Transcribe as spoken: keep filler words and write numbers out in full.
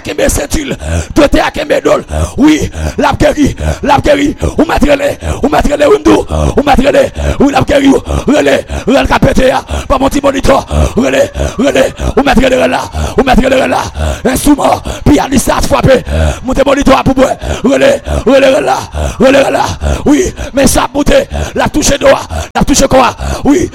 Kembe sentil, toi t'es à Kembe dol. Oui, la guéri, la guéri, ou mettre les, ou mettre les windows, ou mettre les, oui la guéri, relais, relais capété, pas mon petit moniteur, relais, relais, ou mettre les là, ou mettre les là, instrument, pianiste à frapper, mon petit moniteur pour boire, relais, relais là, relais là, oui, mais ça monte, la touche d'eau, la touche quoi, oui.